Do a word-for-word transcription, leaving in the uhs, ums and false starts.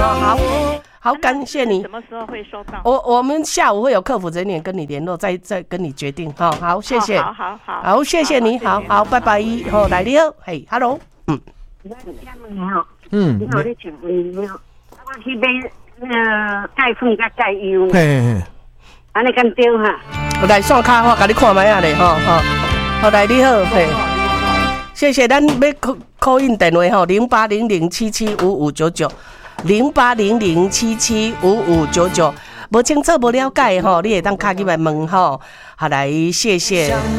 好。好，感谢你。 什么时候会收到？ 我我们下午会有客服人员跟你联络，再再跟你决定。好，好，谢谢。 好好好， 好，谢谢你。好好，拜拜。好，来你好，嘿 ，hello， 嗯。 你好，嗯，你好，你请问你好，我去买那个钙粉甲钙油，嘿嘿，安尼敢对哈？ 我来线卡，我甲你看卖啊咧，吼吼。好，来你好，嘿。谢谢，咱要 call call in 电话吼，零八零零七七五五九九。零八零零七七五五九九，无清楚无了解吼，你会当卡进来问吼，好来谢谢。